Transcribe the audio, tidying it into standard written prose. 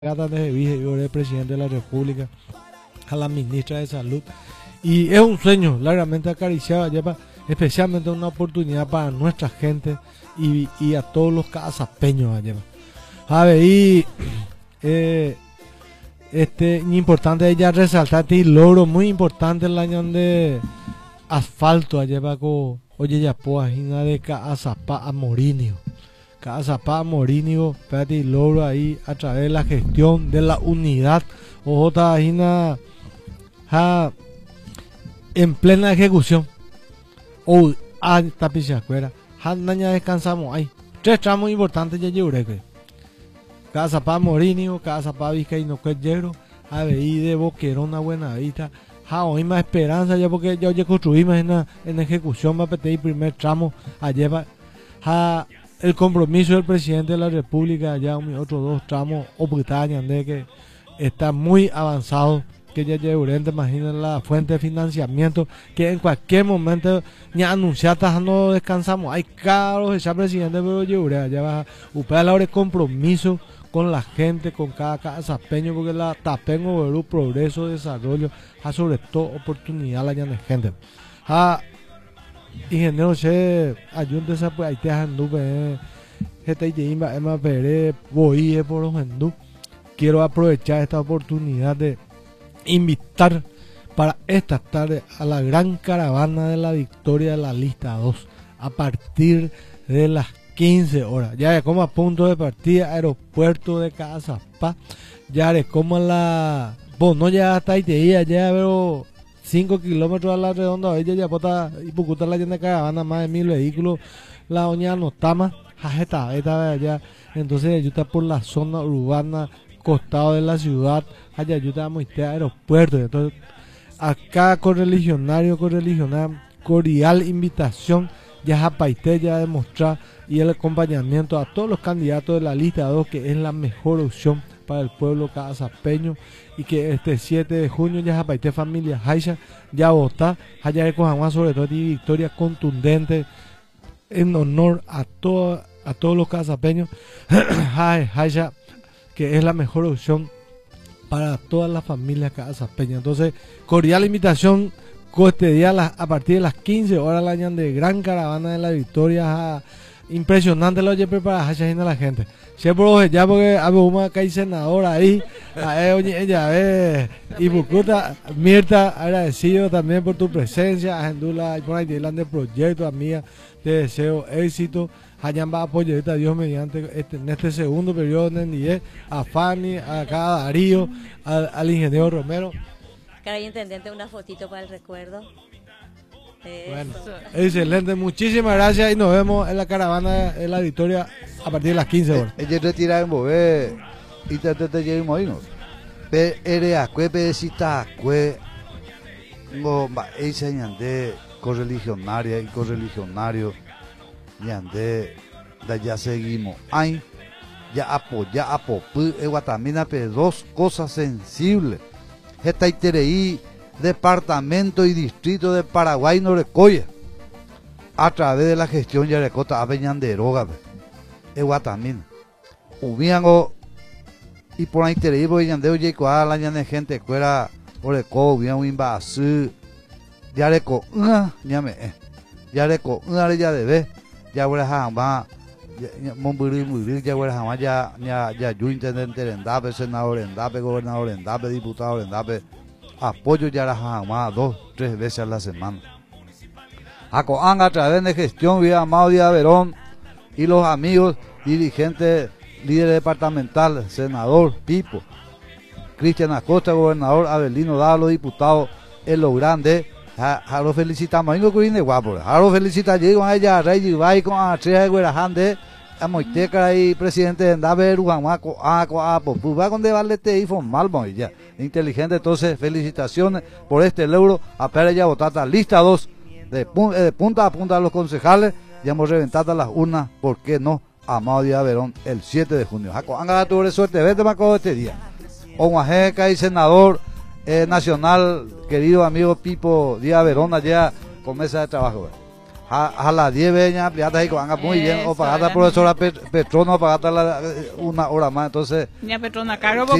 de vice presidente de la República, a la ministra de Salud. Y es un sueño largamente acariciado, lleva especialmente una oportunidad para nuestra gente y a todos los casapeños. A ver, y importante ya resaltar este logro muy importante el año de asfalto lleva con oye ya poajina de Caazapá a Morinio. Caazapá a Morinio, espérate, logro ahí a través de la gestión de la unidad otra en plena ejecución o a tapizacuera ya descansamos ahí 3 tramos importantes ya lleuré Caazapá Morinio, Caazapá Vizcaíno Cuellero, ABI de Boquerón a Buenavista. Hoy más esperanza ya porque ya construimos en ejecución va a pedir el primer tramo allá el compromiso del presidente de la República ya otros 2 tramos de que está muy avanzado que ya lleurente, imaginen la fuente de financiamiento que en cualquier momento ya anunciada no descansamos hay caro ese presidente pero lleuré ya va a la hora de compromiso con la gente, con cada casapeño, porque la tapengo verú progreso, desarrollo, sobre todo oportunidad la gente. Ingeniero se ayunte esa pues ahí te anduve voy por los hindú. Quiero aprovechar esta oportunidad de invitar para esta tarde a la gran caravana de la victoria de la lista 2 a partir de las 15 horas, ya como a punto de partida, aeropuerto de Caazapá, ya como la, no ya hasta ahí te iba, ya veo 5 kilómetros a la redonda, ya pota y Pucuta la llena de caravana, más de 1000 vehículos, la oña no tama, allá, entonces yo está por la zona urbana, costado de la ciudad, allá yo estamos en aeropuerto, entonces acá correligionario, cordial invitación, ya Japaité ya demostrar y el acompañamiento a todos los candidatos de la lista 2 que es la mejor opción para el pueblo casapeño y que este 7 de junio ya Japaité familia Jaixa ya vota allá de Cojamá sobre todo y victoria contundente en honor a todos los casapeños Jaixa que es la mejor opción para todas las familias casapeñas. Entonces cordial invitación este día a partir de las 15 horas la de gran caravana de la victoria impresionante lo que prepara a la gente siempre ya porque hay senador ahí y Bucuta Mirta agradecido también por tu presencia Agendula y por ahí de proyecto amiga te deseo éxito allá va a apoyar a Dios mediante en este segundo periodo de a Fanny a cada Darío al ingeniero Romero. Caray intendente, una fotito para el recuerdo. Bueno, excelente, muchísimas gracias y nos vemos en la caravana de la victoria a partir de las 15 horas. Ella retira en Bové y te llevo movinos. Eres pedecita no esa ñande correligionaria y correligionario ñande ya seguimos. Ay, ya apopu Guatamina pero 2 cosas sensibles. Esta Itereí, departamento y distrito de Paraguay Norecoya, a través de la gestión Yarecota Aveñanderoga, Eguatamina. Ubiango, y por ahí Itereí, porque Yandeo Yecoa, la ñane gente, cuera, Oreco, ubian un invasú, Yareco, Yareco, ya debe, ya huele jamás, Momburi, ya huele jamás, ya yo intendente Endape, senador Endape, gobernador Endape, diputado Endape, apoyo ya la jamás 2-3 veces a la semana. A través de gestión, vía Amado Díaz Verón y los amigos, dirigentes, líder departamental, senador Pipo, Cristian Acosta, gobernador Abelino Dalo, diputado Elo Grande, a los felicitamos, vengo que viene guapo, a los felicitamos, llego a ella, Rey Yubay con a Treja de Guerajande, a Moiteca y presidente de Endabe, Uruguamaco, va con de valete y formal, ya, inteligente, entonces felicitaciones por este logro, a Pérez ya Botata, lista 2, de punta a punta a los concejales, ya hemos reventado las urnas, ¿por qué no? Amado Díaz Verón, el 7 de junio. Jaco, anga tuve suerte, vete Maco este día. Oaxaca y senador nacional, querido amigo Pipo Díaz Verón, allá con mesa de trabajo. a las 10 veces ampliadas y que van muy bien, o pagata profesora Petrono, pagata una hora más, entonces Ya Petrona caro, sí,